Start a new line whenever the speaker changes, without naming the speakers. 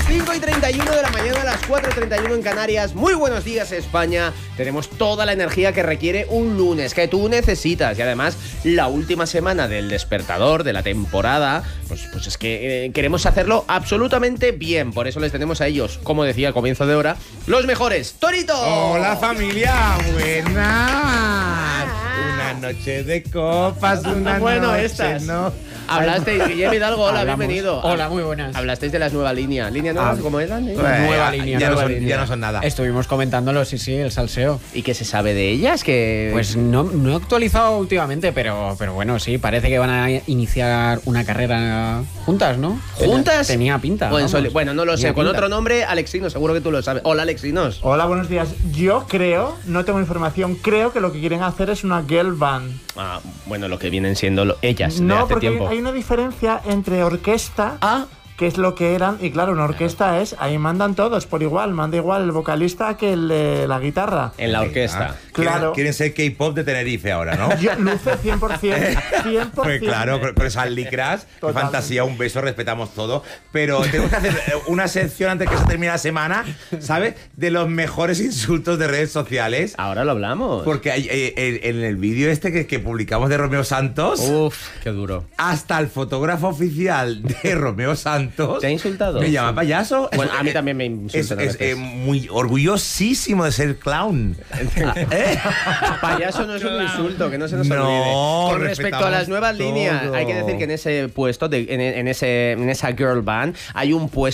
5:31 de la mañana, a las 4:31 en Canarias. Muy buenos días, España. Tenemos toda la energía que requiere un lunes, que tú necesitas. Y además, la última semana del despertador de la temporada, pues es que queremos hacerlo absolutamente bien. Por eso les tenemos a ellos, como decía al comienzo de hora, los mejores. ¡Torito!
Hola, familia. Buenas. Una noche de copas, una
bueno,
noche,
estas.
¿no?
Hablasteis, Guillermo Hidalgo, hola,
Hablamos.
bienvenido.
Hola, muy buenas.
Hablasteis de las nuevas líneas. ¿Líneas nuevas? ¿Cómo eran?
Nueva línea,
Ya,
nueva
no son,
línea.
ya no son nada.
Estuvimos comentándolo, sí, el salseo.
¿Y qué se sabe de ellas? Que
Pues no he actualizado últimamente, pero bueno, sí, parece que van a iniciar una carrera juntas, ¿no?
¿Juntas?
Tenía pinta.
Bueno,
vamos.
bueno, no lo sé.
Tenía
Con
pinta.
otro nombre, Alexinos, seguro que tú lo sabes. Hola, Alexinos.
Hola, buenos días. Yo creo, no tengo información, creo que lo que quieren hacer es una girl band.
Ah, bueno, lo que vienen siendo ellas de
No,
hace
porque
tiempo.
hay una diferencia entre orquesta, que es lo que eran, y claro, una orquesta es, ahí mandan todos por igual, manda igual el vocalista que el de la guitarra.
En la orquesta.
Claro.
Quieren ser K-pop de Tenerife ahora, ¿no?
Yo luce 100%, 100%.
Pues claro, con esas licras, qué
Totalmente.
fantasía, un beso, respetamos todo. Pero tenemos que hacer una sección antes que se termine la semana, ¿sabes? De los mejores insultos de redes sociales.
Ahora lo hablamos.
Porque hay, en el vídeo este que publicamos de Romeo Santos,
Uf, qué duro.
hasta el fotógrafo oficial de Romeo Santos
¿Te ha insultado?
me llama payaso.
Bueno, a mí también me insultan a
Es
veces.
muy orgullosísimo de ser clown.
Payaso no es un insulto, que no se nos
No,
olvide. Con respecto a las
respetamos
nuevas líneas,
todo.
hay que decir que en ese puesto, en esa girl band, hay un puesto